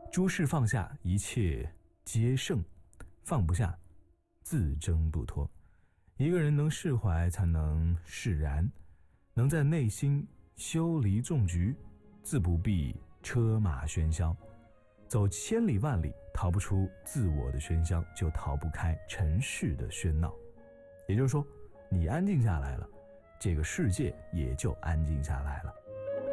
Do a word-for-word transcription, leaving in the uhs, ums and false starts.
诸事放下，一切皆胜，放不下，自挣不脱。一个人能释怀，才能释然，能在内心修篱种菊，自不必车马喧嚣。走千里万里，逃不出自我的喧嚣，就逃不开尘世的喧闹。也就是说，你安静下来了，这个世界也就安静下来了。